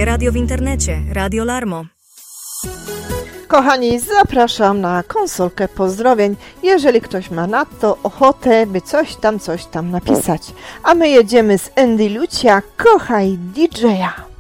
Twoje radio w internecie, Radio Larmo. Kochani, zapraszam na konsolkę pozdrowień, jeżeli ktoś ma na to ochotę, by coś tam napisać. A my jedziemy z Andy Lucia, Kochaj DJ-a.